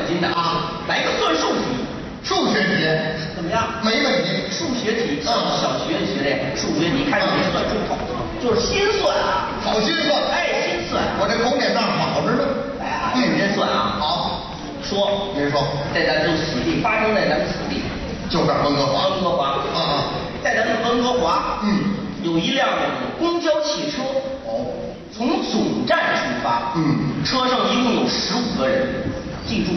金的啊！来个算术题， 数学题怎么样？ 没问题。 数学题，小学学的数学题，看你这算术好，就是心算啊， 好心算， 哎，心算。 我这口点账好着呢。 哎，认真算啊。 好， 说， 您说， 在咱就此地发生在咱们此地， 就这温哥华。 温哥华啊， 在咱们温哥华，有一辆公交汽车， 哦， 从总站出发，车上一共有15个人，记住